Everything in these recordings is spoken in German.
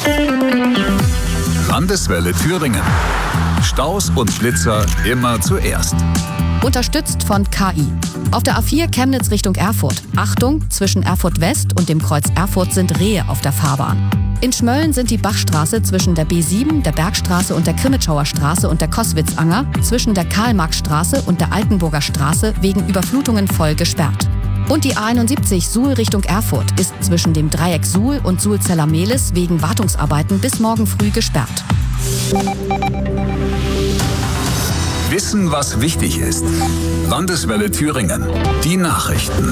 Landeswelle Thüringen. Staus und Blitzer immer zuerst. Unterstützt von KI. Auf der A4 Chemnitz Richtung Erfurt. Achtung, zwischen Erfurt West und dem Kreuz Erfurt sind Rehe auf der Fahrbahn. In Schmölln sind die Bachstraße zwischen der B7, der Bergstraße und der Krimitschauer Straße und der Koswitzanger, zwischen der Karl-Marx-Straße und der Altenburger Straße wegen Überflutungen voll gesperrt. Und die A71 Suhl Richtung Erfurt ist zwischen dem Dreieck Suhl und Suhl-Zellermehlis wegen Wartungsarbeiten bis morgen früh gesperrt. Wissen, was wichtig ist. Landeswelle Thüringen. Die Nachrichten.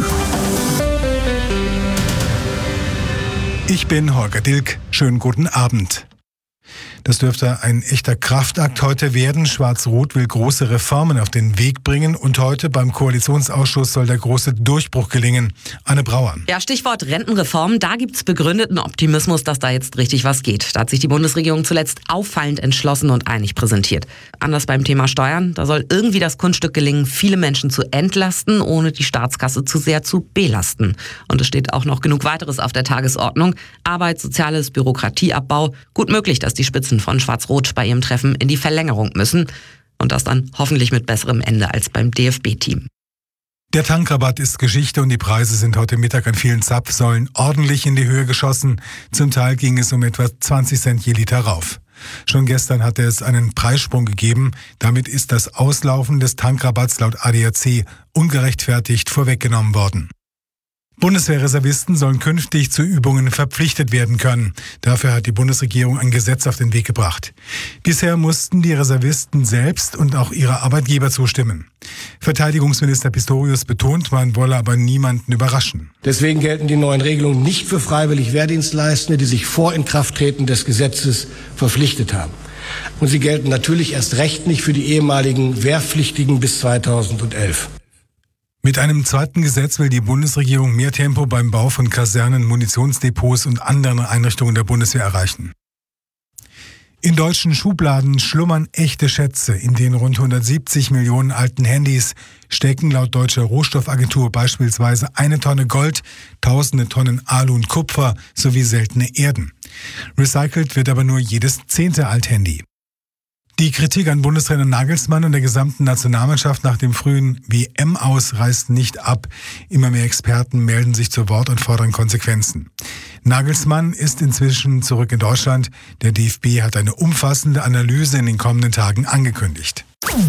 Ich bin Holger Dilk. Schönen guten Abend. Das dürfte ein echter Kraftakt heute werden. Schwarz-Rot will große Reformen auf den Weg bringen und heute beim Koalitionsausschuss soll der große Durchbruch gelingen. Anne Brauer. Ja, Stichwort Rentenreform. Da gibt's begründeten Optimismus, dass da jetzt richtig was geht. Da hat sich die Bundesregierung zuletzt auffallend entschlossen und einig präsentiert. Anders beim Thema Steuern. Da soll irgendwie das Kunststück gelingen, viele Menschen zu entlasten, ohne die Staatskasse zu sehr zu belasten. Und es steht auch noch genug weiteres auf der Tagesordnung. Arbeit, Soziales, Bürokratieabbau. Gut möglich, dass die Spitzen von Schwarz-Rot bei ihrem Treffen in die Verlängerung müssen. Und das dann hoffentlich mit besserem Ende als beim DFB-Team. Der Tankrabatt ist Geschichte und die Preise sind heute Mittag an vielen Zapfsäulen ordentlich in die Höhe geschossen. Zum Teil ging es um etwa 20 Cent je Liter rauf. Schon gestern hatte es einen Preissprung gegeben. Damit ist das Auslaufen des Tankrabatts laut ADAC ungerechtfertigt vorweggenommen worden. Bundeswehrreservisten sollen künftig zu Übungen verpflichtet werden können. Dafür hat die Bundesregierung ein Gesetz auf den Weg gebracht. Bisher mussten die Reservisten selbst und auch ihre Arbeitgeber zustimmen. Verteidigungsminister Pistorius betont, man wolle aber niemanden überraschen. Deswegen gelten die neuen Regelungen nicht für freiwillig Wehrdienstleistende, die sich vor Inkrafttreten des Gesetzes verpflichtet haben. Und sie gelten natürlich erst recht nicht für die ehemaligen Wehrpflichtigen bis 2011. Mit einem zweiten Gesetz will die Bundesregierung mehr Tempo beim Bau von Kasernen, Munitionsdepots und anderen Einrichtungen der Bundeswehr erreichen. In deutschen Schubladen schlummern echte Schätze. In den rund 170 Millionen alten Handys stecken laut deutscher Rohstoffagentur beispielsweise 1 Tonne Gold, tausende Tonnen Alu und Kupfer sowie seltene Erden. Recycelt wird aber nur jedes 10. Althandy. Die Kritik an Bundestrainer Nagelsmann und der gesamten Nationalmannschaft nach dem frühen WM-Aus reißt nicht ab. Immer mehr Experten melden sich zu Wort und fordern Konsequenzen. Nagelsmann ist inzwischen zurück in Deutschland. Der DFB hat eine umfassende Analyse in den kommenden Tagen angekündigt.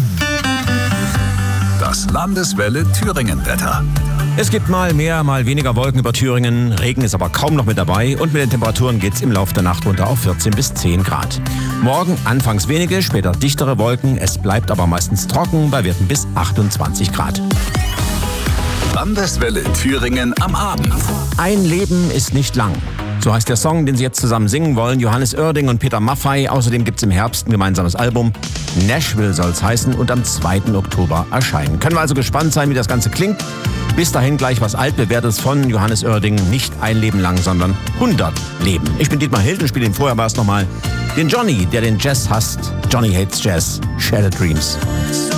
Das Landeswelle Thüringen-Wetter. Es gibt mal mehr, mal weniger Wolken über Thüringen. Regen ist aber kaum noch mit dabei. Und mit den Temperaturen geht's im Laufe der Nacht runter auf 14 bis 10 Grad. Morgen anfangs wenige, später dichtere Wolken. Es bleibt aber meistens trocken bei Werten bis 28 Grad. Landeswelle Thüringen am Abend. Ein Leben ist nicht lang. So heißt der Song, den sie jetzt zusammen singen wollen. Johannes Oerding und Peter Maffay. Außerdem gibt's im Herbst ein gemeinsames Album. Nashville soll's heißen und am 2. Oktober erscheinen. Können wir also gespannt sein, wie das Ganze klingt. Bis dahin gleich was altbewährtes von Johannes Oerding. Nicht ein Leben lang, sondern 100 Leben. Ich bin Dietmar Hild und spiele den vorher war es nochmal den Johnny, der den Jazz hasst. Johnny hates Jazz. Shattered Dreams.